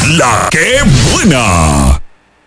La que buena.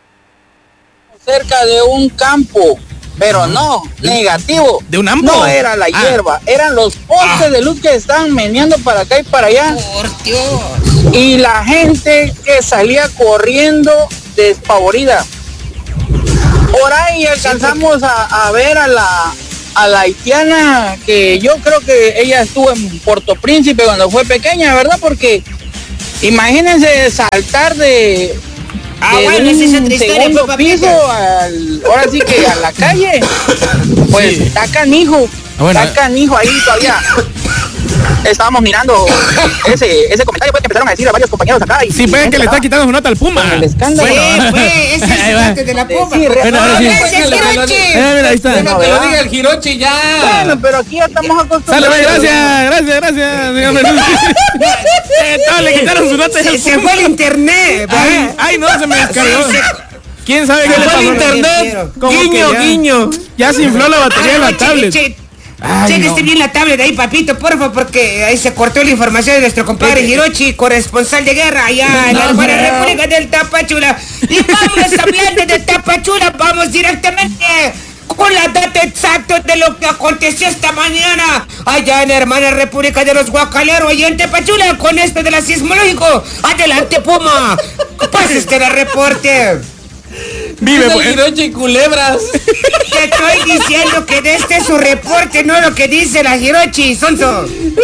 Cerca de un campo, pero no, negativo. ¿De un AMPO? No era la hierba, eran los postes de luz que estaban meneando para acá y para allá. Por Dios. Y la gente que salía corriendo despavorida. Por ahí alcanzamos a ver a la haitiana, que yo creo que ella estuvo en Puerto Príncipe cuando fue pequeña, ¿verdad? Porque imagínense saltar de bueno, esa es otra historia, segundo papá, piso ahora sí que a la calle. Pues Sí. está canijo, bueno. está canijo ahí todavía. Estábamos mirando ese comentario, pues, que empezaron a decir a varios compañeros acá. Y Sí, ven que le está quitando su nota al Puma. el escándalo. Ese es Ahí el va. antes de la Puma. Sí, Bueno, ahora sí. Gracias, Hirochi. Mira, ahí está. No, Que lo ¿verdad? diga el Hirochi ya. Bueno, pero aquí ya estamos acostumbrados. Sale, ve, gracias, señor Menú. Todos le quitaron su nota. Se fue el internet. Ay, no, se me descargó. ¿Quién sabe qué le pasó al internet? Como que Guiño, ya- guiño. Ya se infló la batería de la tablet. Ay, Chéquese no. bien la tablet ahí, papito, porfa, porque ahí se cortó la información de nuestro compadre Hirochi, corresponsal de guerra allá en la buena República del Tapachula. Y vamos hablando de Tapachula, vamos directamente con la data exacta de lo que aconteció esta mañana allá en la hermana República de los Guacaleros, allá en Tapachula, con esto de la sismológico. Adelante, Puma, pase usted el reporte. Vive, Dice pues. el Hirochi culebras. Te estoy diciendo que de este es su reporte, no lo que dice la Hirochi, Sonso.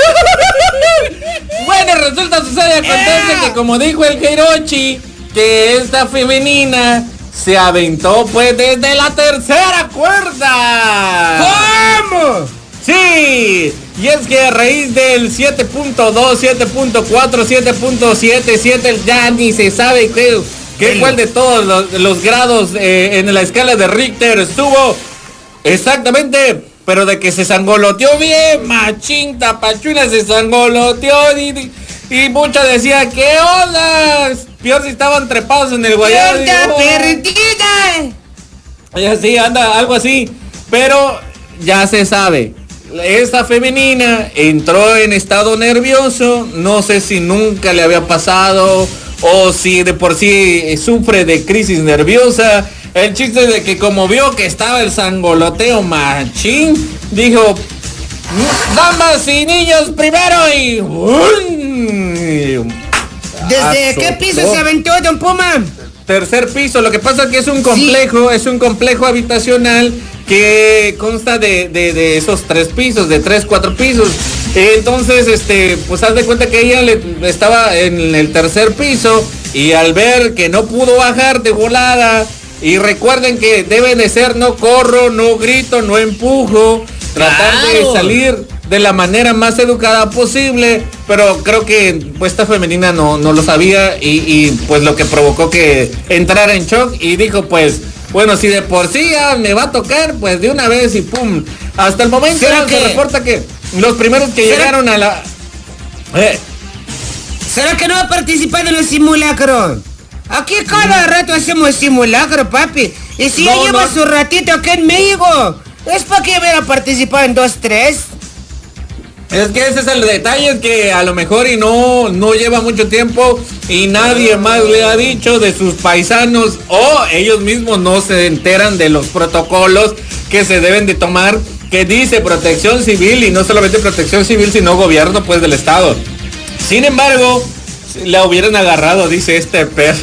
Bueno, resulta, sucede, acontece que como dijo el Hirochi, que esta femenina se aventó pues desde la tercera cuerda. ¿Cómo? Sí, y es que a raíz del 7.2, 7.4, 7.77, ya ni se sabe cuál de todos los grados en la escala de Richter estuvo exactamente, pero de que se sangoloteó bien, machín, Tapachula se sangoloteó y muchos decían, ¿qué onda? Peor si estaban trepados en el guayabo. ¡Puerta perdida! Y así, anda, algo así, pero ya se sabe. Esta femenina entró en estado nervioso, no sé si nunca le había pasado o si de por sí sufre de crisis nerviosa. El chiste es de que como vio que estaba el sangoloteo machín, dijo, damas y niños primero y... ¿Desde qué piso se aventó, don Puma? Tercer piso, lo que pasa es que es un complejo habitacional que consta de esos 3 pisos, de 3, 4 pisos. Entonces, pues haz de cuenta que ella estaba en el tercer piso y al ver que no pudo bajar de volada, y recuerden que deben de ser no corro, no grito, no empujo, tratar de salir de la manera más educada posible, pero creo que pues esta femenina no lo sabía y pues lo que provocó que entrara en shock y dijo pues, bueno, si de por sí ya me va a tocar, pues de una vez y pum. Hasta el momento se reporta que los primeros que llegaron a la... ¿Será que no va a participar en los simulacros? Aquí cada rato hacemos simulacro, papi. Y si ya lleva su ratito acá en México, es para que venga a participar en 2, 3. Es que ese es el detalle, es que a lo mejor y no lleva mucho tiempo y nadie más le ha dicho de sus paisanos o ellos mismos no se enteran de los protocolos que se deben de tomar, que dice Protección Civil y no solamente Protección Civil sino gobierno pues del estado. Sin embargo, la hubieran agarrado, dice este perro.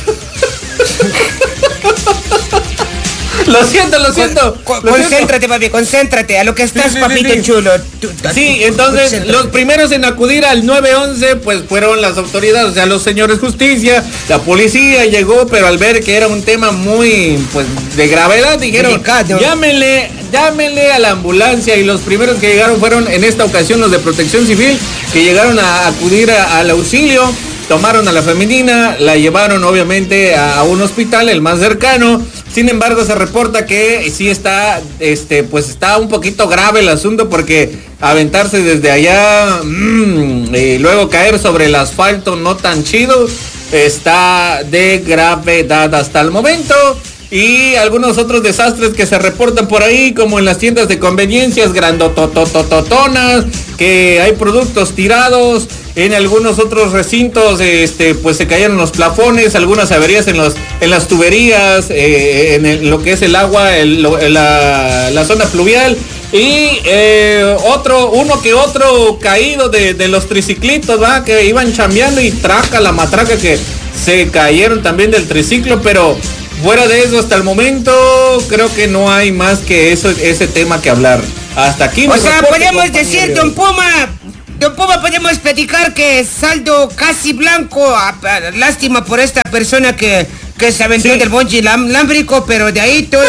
Lo siento. Concéntrate, papi, concéntrate a lo que estás, papito chulo. Sí, entonces los primeros en acudir al 911 pues fueron las autoridades, o sea, los señores justicia, la policía llegó, pero al ver que era un tema muy pues de gravedad dijeron, llámenle a la ambulancia, y los primeros que llegaron fueron en esta ocasión los de Protección Civil, que llegaron a acudir al auxilio. Tomaron a la femenina, la llevaron obviamente a un hospital, el más cercano. Sin embargo, se reporta que sí está, pues está un poquito grave el asunto, porque aventarse desde allá y luego caer sobre el asfalto no tan chido, está de gravedad hasta el momento. y algunos otros desastres que se reportan por ahí, como en las tiendas de conveniencias grandototototonas, que hay productos tirados. En algunos otros recintos, pues se cayeron los plafones, algunas averías en las tuberías, lo que es el agua, la zona pluvial. Y uno que otro caído de los triciclitos, ¿va? Que iban chambeando y la matraca que se cayeron también del triciclo, pero fuera de eso, hasta el momento, creo que no hay más que ese tema que hablar. Hasta aquí. O sea, podemos decir, Don Puma, podemos platicar que saldo casi blanco. Lástima por esta persona que se aventó del bungee lámbrico, pero de ahí todo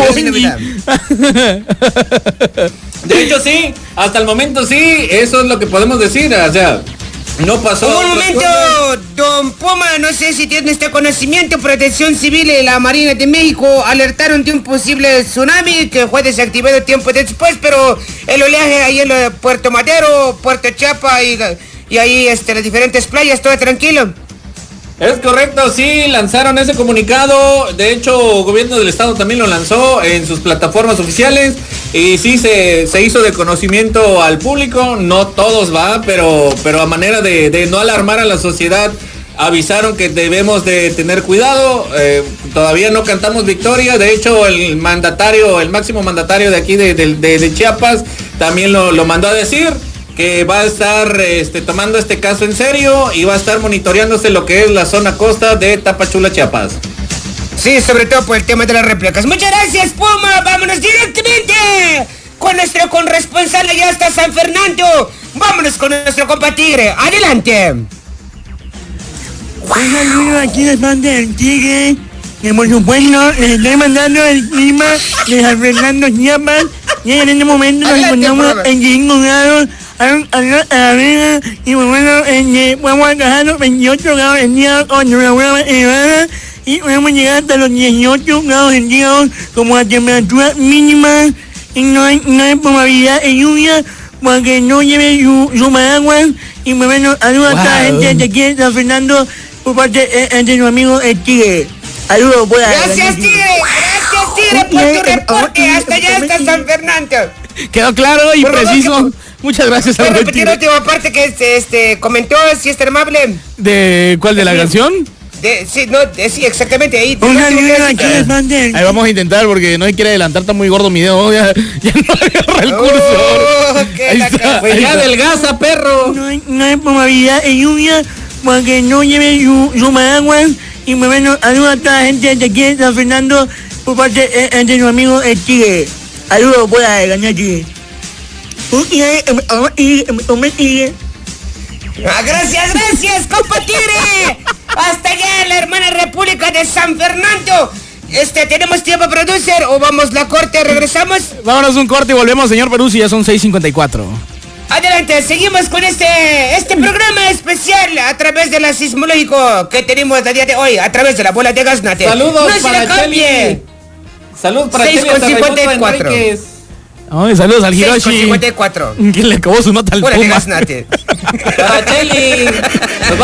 De hecho, sí, hasta el momento sí, eso es lo que podemos decir, o sea, no pasó. Un momento, Don Puma, no sé si tiene este conocimiento. Protección Civil y la Marina de México alertaron de un posible tsunami que fue desactivado tiempo después, pero el oleaje ahí en Puerto Madero, Puerto Chiapa y ahí las diferentes playas, todo tranquilo. Es correcto, sí, lanzaron ese comunicado. De hecho, gobierno del estado también lo lanzó en sus plataformas oficiales. Y sí, se hizo de conocimiento al público. No todos pero a manera de no alarmar a la sociedad, avisaron que debemos de tener cuidado. Todavía no cantamos victoria. De hecho, el máximo mandatario de aquí de Chiapas también lo mandó a decir, que va a estar tomando este caso en serio y va a estar monitoreándose lo que es la zona costa de Tapachula, Chiapas. Sí, sobre todo por el tema de las réplicas. Muchas gracias, Puma. Vámonos directamente con nuestro corresponsal allá hasta San Fernando. Vámonos con nuestro compa Tigre. Adelante. Un saludo aquí de parte del Tigre, que por supuesto les estoy mandando el clima de San Fernando, Chiapas. Y en este momento nos encontramos en 5 grados a la vega, y bueno, vamos a alcanzar los 28 grados centígrados con temperatura elevada, y podemos llegar hasta los 18 grados centígrados como la temperatura mínima, y no hay probabilidad de lluvia porque no lleve su paraguas. Y bueno, saludos a toda la gente de aquí de San Fernando por parte de su amigo el Tigre. Saludos, buenas. Gracias, Tigre, por tu reporte hasta allá, hasta San Fernando. Quedó claro y preciso. Muchas gracias. ¿Puedo repetir la última parte que comentó, si es tan amable? ¿De cuál, de la canción? Sí, exactamente, ahí. Ahí vamos a intentar porque no quiere adelantar, está muy gordo mi dedo, ya no agarra el cursor. Ahí está, pues ya adelgaza, perro. No hay probabilidad de lluvia porque no lleve su paraguas. Y bueno, saludos a toda la gente de aquí de San Fernando por parte de su amigo el Tigre. Saludos, buenas, ganar Tigre. Gracias, compa Tigre. Hasta allá, la hermana República de San Fernando. ¿Tenemos tiempo, producer, o vamos la corte, regresamos? Vámonos un corte y volvemos, señor Peruzzi, ya son 6:54. Adelante, seguimos con este programa especial a través de la sismológico que tenemos el día de hoy, a través de la bola de Gaznate. Saludos no para Cheli. Saludos para Cheli. 6:54. Ay, saludos al Hiroshi. 6:54. ¿Quién le acabó su nota al Bola de Puma? Gaznate. Para Cheli. Nos